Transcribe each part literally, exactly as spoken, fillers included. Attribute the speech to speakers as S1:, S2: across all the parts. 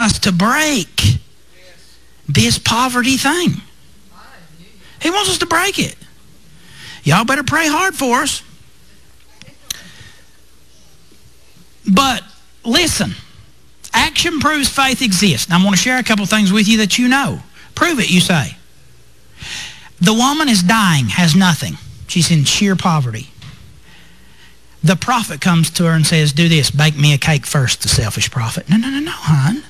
S1: us to break this poverty thing. He wants us to break it. Y'all better pray hard for us. But listen, action proves faith exists. Now I'm going to share a couple things with you that you know. Prove it, you say. The woman is dying, has nothing. She's in sheer poverty. The prophet comes to her and says, do this, bake me a cake first, the selfish prophet. No, no, no, no, hon.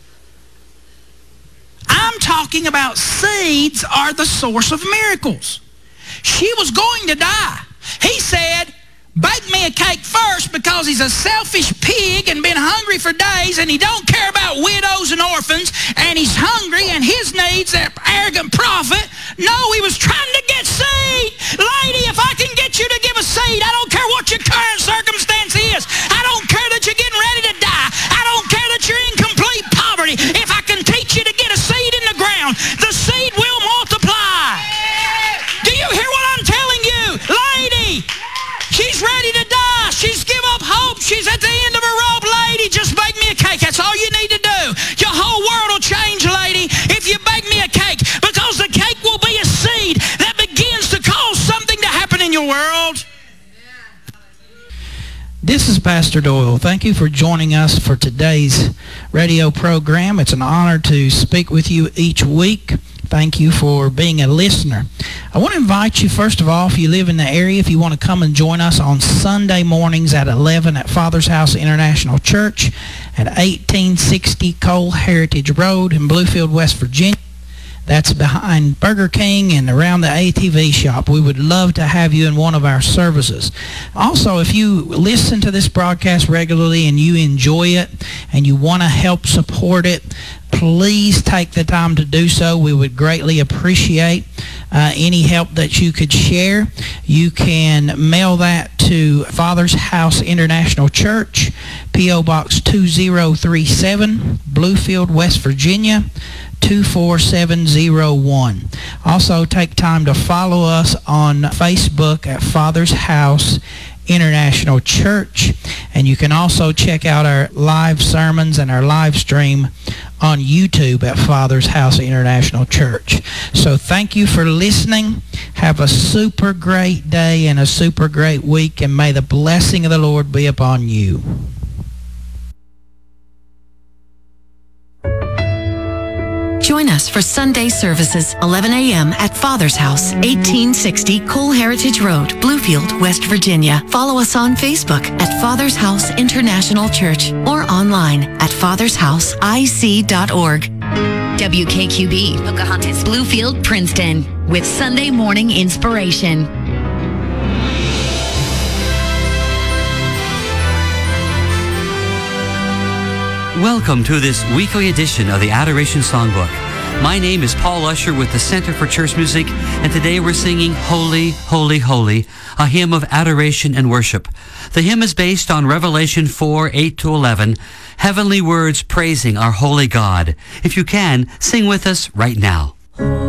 S1: I'm talking about seeds are the source of miracles. She was going to die. He said, bake me a cake first, because he's a selfish pig and been hungry for days, and he don't care about widows and orphans, and he's hungry and his needs, that arrogant prophet. No, he was trying to get seed. Lady, if I can get you to give a seed, I don't care what your current circumstance is. I don't care that you're getting ready to die. I don't care that you're in complete poverty. If I can teach you to get a seed in the ground, the seed will multiply. Do you hear what I'm telling you? Lady, she's ready to die. She's give up hope. She's at the end of her rope. Lady, just bake me a cake. That's all you need to do. Your whole world will change, lady, if you bake me a cake, because the cake will be a seed that begins to cause something to happen in your world. This is Pastor Doyle. Thank you for joining us for today's radio program. It's an honor to speak with you each week. Thank you for being a listener. I want to invite you, first of all, if you live in the area, if you want to come and join us on Sunday mornings at eleven at Father's House International Church at eighteen sixty Cole Heritage Road in Bluefield, West Virginia. That's behind Burger King and around the A T V shop. We would love to have you in one of our services. Also, if you listen to this broadcast regularly and you enjoy it and you want to help support it, please take the time to do so. We would greatly appreciate uh, any help that you could share. You can mail that to Father's House International Church, P O Box two zero three seven, Bluefield, West Virginia, two four seven zero one. Also, take time to follow us on Facebook at Father's House International Church, and you can also check out our live sermons and our live stream on YouTube at Father's House International Church. So thank you for listening. Have a super great day and a super great week, and may the blessing of the Lord be upon you.
S2: Join us for Sunday services, eleven a.m. at Father's House, eighteen sixty Cole Heritage Road, Bluefield, West Virginia. Follow us on Facebook at Father's House International Church or online at fathers house I C dot org. W K Q B, Pocahontas, Bluefield, Princeton, with Sunday morning inspiration.
S3: Welcome to this weekly edition of the Adoration Songbook. My name is Paul Usher with the Center for Church Music, and today we're singing Holy, Holy, Holy, a hymn of adoration and worship. The hymn is based on Revelation four, eight to eleven, heavenly words praising our holy God. If you can, sing with us right now.